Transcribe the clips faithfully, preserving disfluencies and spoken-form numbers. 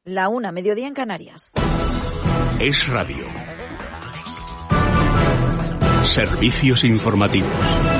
La una, mediodía en Canarias. Es Radio. Servicios informativos.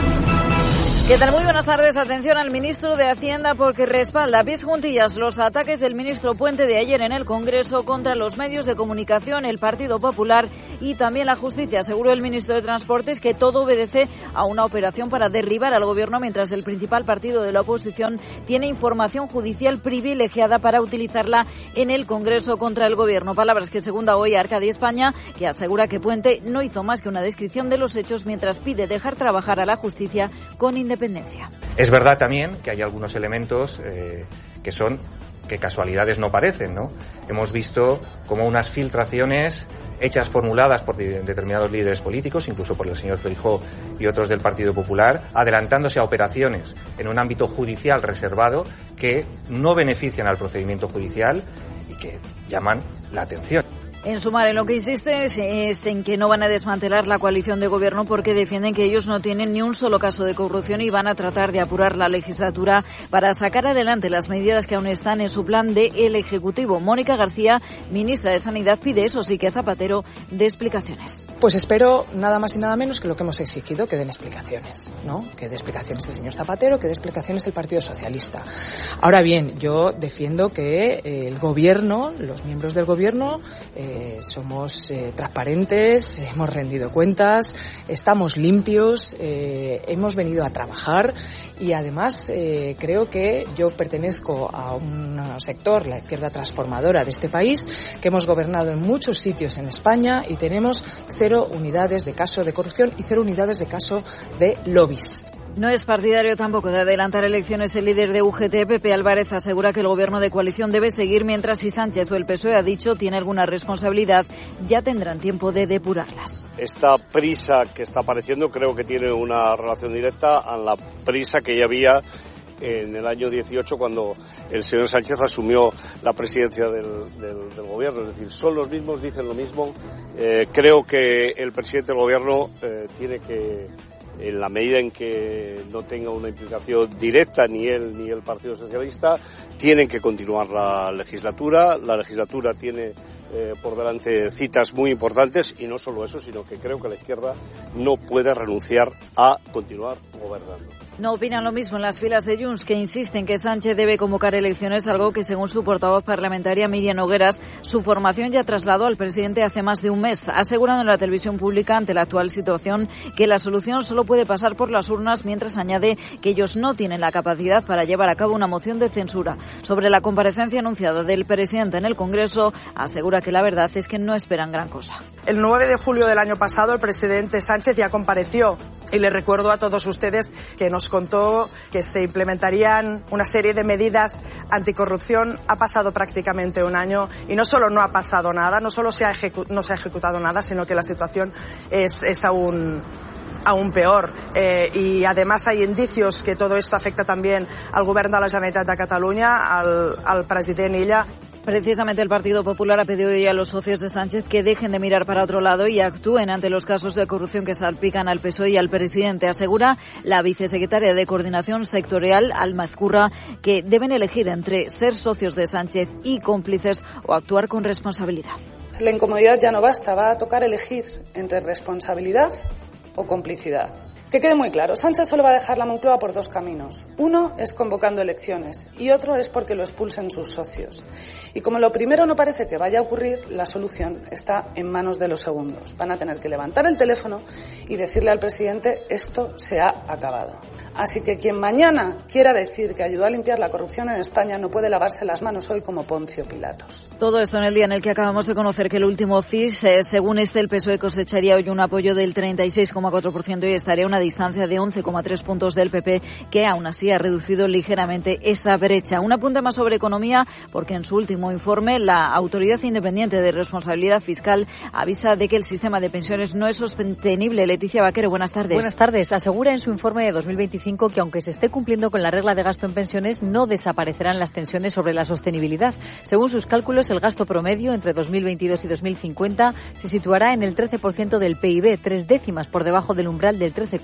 ¿Qué tal? Muy buenas tardes. Atención al ministro de Hacienda porque respalda a pies juntillas los ataques del ministro Puente de ayer en el Congreso contra los medios de comunicación, el Partido Popular y también la justicia. Aseguró el ministro de Transportes que todo obedece a una operación para derribar al gobierno, mientras el principal partido de la oposición tiene información judicial privilegiada para utilizarla en el Congreso contra el gobierno. Palabras que segunda hoy a Arcadia España, que asegura que Puente no hizo más que una descripción de los hechos, mientras pide dejar trabajar a la justicia con independencia. Es verdad también que hay algunos elementos eh, que son que casualidades no parecen, ¿no? Hemos visto como unas filtraciones hechas, formuladas por de, determinados líderes políticos, incluso por el señor Feijóo y otros del Partido Popular, adelantándose a operaciones en un ámbito judicial reservado que no benefician al procedimiento judicial y que llaman la atención. En sumar, en lo que insiste es, es en que no van a desmantelar la coalición de gobierno porque defienden que ellos no tienen ni un solo caso de corrupción y van a tratar de apurar la legislatura para sacar adelante las medidas que aún están en su plan de el Ejecutivo. Mónica García, ministra de Sanidad, pide, eso sí, que Zapatero dé explicaciones. Pues espero nada más y nada menos que lo que hemos exigido, que den explicaciones, ¿no? Que dé explicaciones el señor Zapatero, que dé explicaciones el Partido Socialista. Ahora bien, yo defiendo que eh, el gobierno, los miembros del gobierno, eh, Eh, somos eh, transparentes, hemos rendido cuentas, estamos limpios, eh, hemos venido a trabajar y además eh, creo que yo pertenezco a un sector, la izquierda transformadora de este país, que hemos gobernado en muchos sitios en España y tenemos cero unidades de caso de corrupción y cero unidades de caso de lobbies. No es partidario tampoco de adelantar elecciones. El líder de U G T, Pepe Álvarez, asegura que el gobierno de coalición debe seguir, mientras si Sánchez o el P S O E ha dicho tiene alguna responsabilidad, ya tendrán tiempo de depurarlas. Esta prisa que está apareciendo creo que tiene una relación directa a la prisa que ya había en el año dieciocho cuando el señor Sánchez asumió la presidencia del, del, del gobierno. Es decir, son los mismos, dicen lo mismo. Eh, creo que el presidente del gobierno eh, tiene que, en la medida en que no tenga una implicación directa ni él ni el Partido Socialista, tienen que continuar la legislatura. La legislatura tiene eh, por delante citas muy importantes y no solo eso, sino que creo que la izquierda no puede renunciar a continuar gobernando. No opinan lo mismo en las filas de Junts, que insisten que Sánchez debe convocar elecciones, algo que según su portavoz parlamentaria Miriam Nogueras, su formación ya trasladó al presidente hace más de un mes, asegurando en la televisión pública ante la actual situación que la solución solo puede pasar por las urnas, mientras añade que ellos no tienen la capacidad para llevar a cabo una moción de censura. Sobre la comparecencia anunciada del presidente en el Congreso, asegura que la verdad es que no esperan gran cosa. El nueve de julio del año pasado el presidente Sánchez ya compareció y les recuerdo a todos ustedes que nos contó que se implementarían una serie de medidas anticorrupción. Ha pasado prácticamente un año y no solo no ha pasado nada, no solo se ha, ejecu- no se ha ejecutado nada, sino que la situación es, es aún... aún peor, eh, y además hay indicios que todo esto afecta también al govern de la Generalitat de Catalunya, al, al president Illa. Precisamente el Partido Popular ha pedido hoy a los socios de Sánchez que dejen de mirar para otro lado y actúen ante los casos de corrupción que salpican al P S O E y al presidente. Asegura la vicesecretaria de Coordinación Sectorial, Alma Ezcurra, que deben elegir entre ser socios de Sánchez y cómplices o actuar con responsabilidad. La incomodidad ya no basta, va a tocar elegir entre responsabilidad o complicidad. Que quede muy claro, Sánchez solo va a dejar la Moncloa por dos caminos. Uno es convocando elecciones y otro es porque lo expulsen sus socios. Y como lo primero no parece que vaya a ocurrir, la solución está en manos de los segundos. Van a tener que levantar el teléfono y decirle al presidente: esto se ha acabado. Así que quien mañana quiera decir que ayudó a limpiar la corrupción en España no puede lavarse las manos hoy como Poncio Pilatos. Todo esto en el día en el que acabamos de conocer que el último C I S, eh, según este, el P S O E cosecharía hoy un apoyo del treinta y seis coma cuatro por ciento y estaría a una distancia de once coma tres puntos del P P, que aún así ha reducido ligeramente esa brecha. Un apunte más sobre economía, porque en su último informe la Autoridad Independiente de Responsabilidad Fiscal avisa de que el sistema de pensiones no es sostenible. Leticia Vaquero, buenas tardes. Buenas tardes. Asegura en su informe de dos mil veinticinco que aunque se esté cumpliendo con la regla de gasto en pensiones, no desaparecerán las tensiones sobre la sostenibilidad. Según sus cálculos, el gasto promedio entre dos mil veintidós y dos mil cincuenta se situará en el trece por ciento del P I B, tres décimas por debajo del umbral del trece coma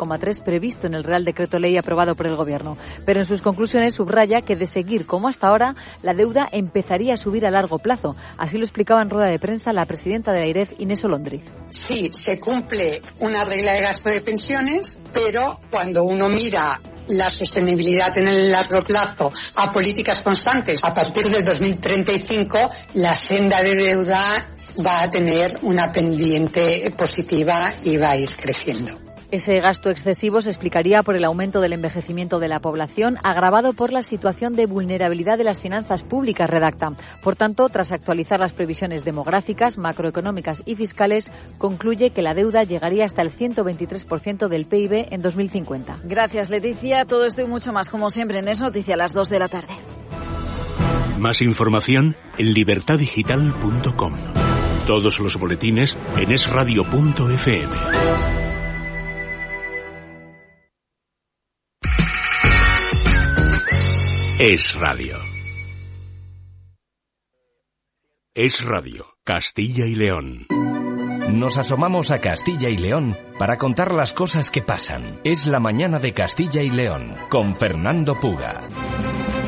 coma tres previsto en el Real Decreto Ley aprobado por el Gobierno. Pero en sus conclusiones subraya que de seguir como hasta ahora, la deuda empezaría a subir a largo plazo. Así lo explicaba en rueda de prensa la presidenta de la AIREF, Inés Olondriz. Sí, se cumple una regla de gasto de pensiones, pero cuando uno mira la sostenibilidad en el largo plazo a políticas constantes, a partir del dos mil treinta y cinco, la senda de deuda va a tener una pendiente positiva y va a ir creciendo. Ese gasto excesivo se explicaría por el aumento del envejecimiento de la población, agravado por la situación de vulnerabilidad de las finanzas públicas, redacta. Por tanto, tras actualizar las previsiones demográficas, macroeconómicas y fiscales, concluye que la deuda llegaría hasta el ciento veintitrés por ciento del P I B en dos mil cincuenta. Gracias, Leticia. Todo esto y mucho más, como siempre, en Es Noticia a las dos de la tarde. Más información en libertad digital punto com. Todos los boletines en es radio punto efe eme. Es Radio. Es Radio, Castilla y León. Nos asomamos a Castilla y León para contar las cosas que pasan. Es la mañana de Castilla y León con Fernando Puga.